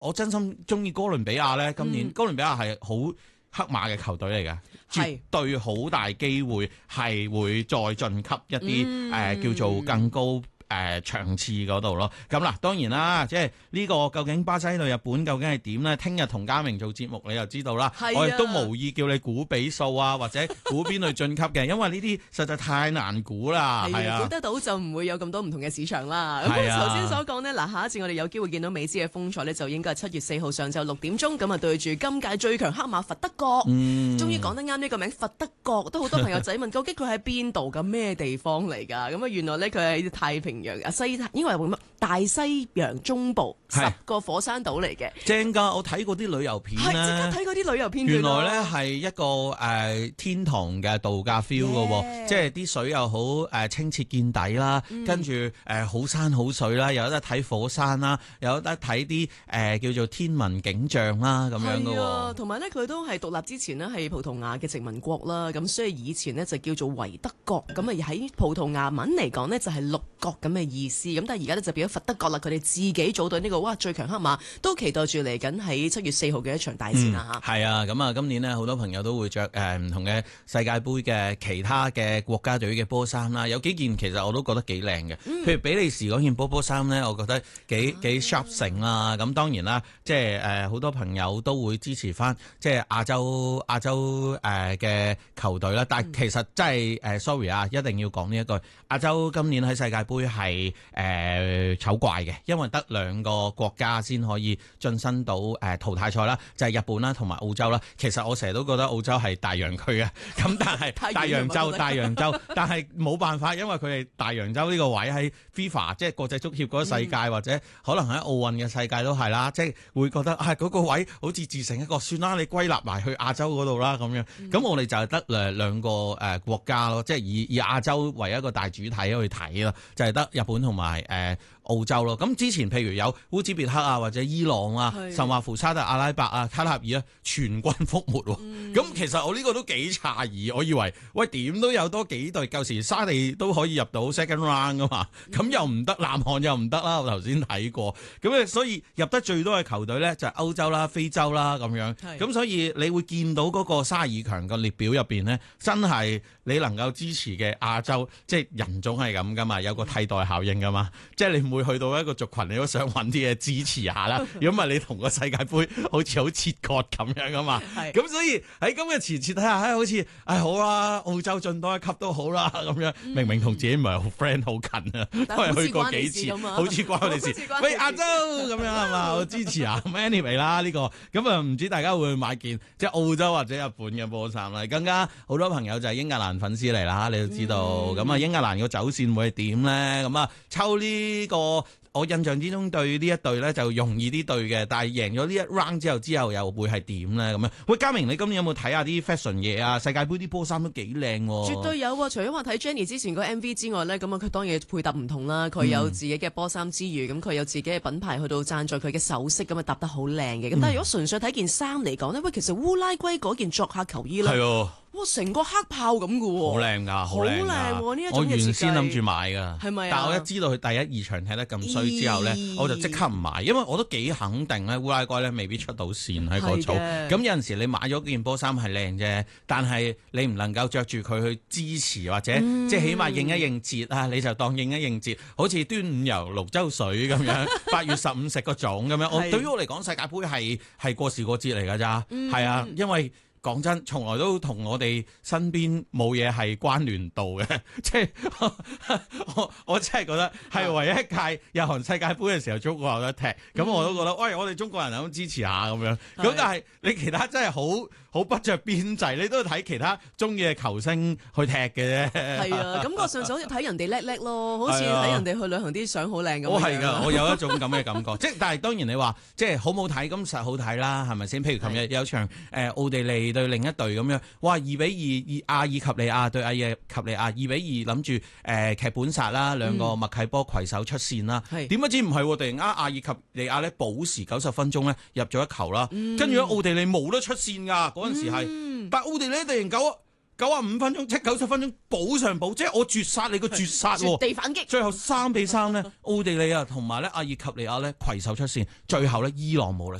我真心中意哥倫比亞咧，今年哥倫比亞係好黑馬嘅球隊嚟嘅，絕對好大機會係會再晉級一啲叫做更高場次嗰度咯。咁嗱，當然啦，即係呢個究竟巴西對日本究竟係點咧？聽日同嘉明做節目你就知道啦。我亦都無意叫你估比數啊，或者估邊隊晉級嘅，因為呢啲實在太難估啦。係啊， 估得到就唔會有咁多唔同嘅市場啦。咁頭先所講呢，嗱，下一次我哋有機會見到美斯嘅風采呢，就應該係7月4號上晝6點鐘，咁啊對住今屆最強黑馬佛得角。終於講得啱呢個名佛得角，都好多朋友仔問究竟佢喺邊度㗎？咩地方嚟㗎？咁啊原來呢，佢係太平洋應該係乜大西洋中部10個火山島嚟嘅。正㗎，我睇過啲旅遊片咧，即刻睇過啲旅遊片段。原來咧係一個天堂嘅度假 feel 嘅喎，即係啲水又好清澈見底啦，跟住好山好水啦，又有得睇火山啦，又有得睇啲叫做天文景象啦咁樣嘅喎。同埋咧，佢都係獨立之前呢，係葡萄牙嘅殖民國啦，咁所以以前呢，就叫做維德國，咁啊喺葡萄牙文嚟講呢，就係六國咁嘅意思。咁但係而家咧就變咗佛得角啦，佢哋自己組隊呢個最強黑馬，都期待住嚟緊喺7月4號嘅一場大戰啦嚇。係啊，咁啊今年呢，好多朋友都會着唔同嘅世界盃嘅其他嘅國家隊嘅波衫啦，有幾件其實我都覺得幾靚嘅，譬如比利時嗰件波衫呢，我覺得幾 sharp 成啦。咁當然啦，即係好多朋友都會支持翻即係亞洲嘅球隊啦。但係其實真係sorry啊，一定要講呢一句，亞洲今年喺世界盃係醜怪嘅，因為得2個國家先可以晉身到淘汰賽啦，就係日本啦同埋澳洲啦。其實我成日都覺得澳洲係大洋區嘅，咁但係大洋洲，但係冇辦法，因為佢哋大洋洲呢個位喺 FIFA 即係國際足協嗰個世界，或者可能喺奧運嘅世界都係啦，即係會覺得嗰個位好似自成一個，算啦，你歸納埋去亞洲嗰度啦咁樣。咁我哋就係得兩個國家咯，即係以亞洲為一個大主體去睇啦，就係得日本同埋澳洲咯。咁之前譬如有烏茲別克啊，或者伊朗啊，甚或乎沙特阿拉伯啊、卡塔爾啊，全軍覆沒喎。咁其實我呢個都幾詫異，我以為喂點都有多幾隊，舊時沙地都可以入到 second round 噶嘛，咁又唔得，南韓又唔得啦。我頭先睇過，咁所以入得最多嘅球隊呢，就係歐洲啦、非洲啦咁樣。咁所以你會見到嗰個32強嘅列表入邊呢，真係你能夠支持嘅亞洲，即係人種係咁噶嘛，有個替代效應噶嘛，即係你唔會去到一個族群，你都想揾啲嘢支持下啦。如果唔係你同個世界盃好似好切割咁樣噶嘛。咁所以喺今日前設睇下，好似好啦，澳洲進多一級都好啦咁樣。明明同自己唔係好 friend 好近啊，都係去過幾次，好似關我哋事。喂，亞洲咁樣係嘛，我支持啊。anyway 啦，呢個咁啊，唔知大家會唔會買件即係澳洲或者日本嘅波衫啦？更加好多朋友就係英格蘭粉絲嚟啦，你都知道。咁啊，英格蘭個走線會係點咧？咁啊，抽呢個。我印象之中對呢一隊咧就容易啲對嘅，但係贏咗呢一 round 之後又會係點咧咁樣？喂，嘉明，你今年有冇睇下啲 fashion 嘢啊？世界盃啲波衫都幾靚喎。絕對有喎，除咗話睇 Jenny 之前個 MV 之外咧，咁啊佢當然配搭唔同啦。佢有自己嘅波衫之餘，咁佢有自己嘅品牌去到贊助佢嘅首飾，咁啊搭得好靚嘅。咁但係如果純粹睇件衫嚟講咧，喂，其實烏拉圭嗰件作客球衣咧。哇！成個黑炮咁嘅喎，好靚㗎，好靚喎！呢一種嘅設計，我原先諗住買㗎，係咪啊？但係我一知道佢第1、2場踢得咁衰之後咧，我就即刻唔買，因為我都幾肯定咧，烏拉圭咧未必出到線喺個組。咁有陣時你買咗件波衫係靚啫，但係你唔能夠着住佢去支持或者即係起碼應一應節啊，你就當應一應節，好似端午遊瀘州水咁樣，8月15食個粽咁樣。我對於我嚟講，世界盃係過時過節嚟㗎咋，係啊，因為。講真，從來都同我哋身邊冇嘢係關聯度嘅，即係我真係覺得係唯一一屆日韓世界盃嘅時候，中國有得踢，咁我都覺得，喂，我哋中國人咁支持下咁樣。咁但係你其他真係好不着邊際，你都睇其他中意嘅球星去踢嘅啫。係啊，感覺上就好似睇人哋叻叻咯，好似睇人哋去旅行啲相好靚咁。我係㗎，我有一種咁嘅感覺。即係但係當然你話即係好唔好睇，咁實好睇啦，係咪先？譬如琴日有場奧地利對另一隊咁樣，哇2-2，阿爾及利亞對阿爾及利亞2-2，諗住劇本殺啦，兩個默契波攜手出線啦。點不知唔係，突然間阿爾及利亞咧補時90分鐘咧入咗一球啦，跟住咧奧地利冇得出線㗎嗰陣時係，但奧地利突然 95分鐘，即係90分鐘補上補，即係我絕殺你個絕殺喎， 絕地反擊。 最後3-3咧，奧地利啊同埋咧阿爾及利亞咧攜手出線，最後咧伊朗冇啦。